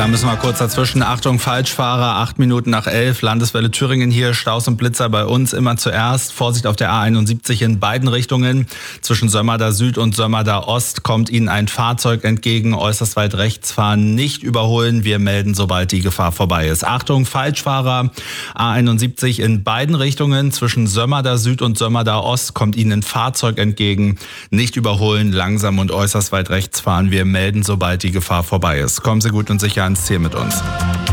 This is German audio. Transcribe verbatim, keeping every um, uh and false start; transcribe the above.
Da müssen wir kurz dazwischen. Achtung, Falschfahrer, acht Minuten nach elf, Landeswelle Thüringen hier, Staus und Blitzer bei uns immer zuerst. Vorsicht auf der A einundsiebzig in beiden Richtungen. Zwischen Sömmerda Süd und Sömmerda Ost kommt Ihnen ein Fahrzeug entgegen. Äußerst weit rechts fahren, nicht überholen. Wir melden, sobald die Gefahr vorbei ist. Achtung, Falschfahrer, A einundsiebzig in beiden Richtungen. Zwischen Sömmerda Süd und Sömmerda Ost kommt Ihnen ein Fahrzeug entgegen. Nicht überholen, langsam und äußerst weit rechts fahren. Wir melden, sobald die Gefahr vorbei ist. Kommen Sie gut und sicher ans Ziel mit uns.